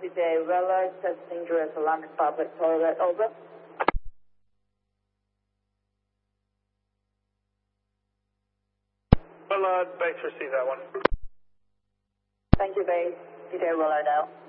DJ Willard, testing Jerusalem public toilet, over. Willard, base, receive that one. Thank you, base. DJ Willard out.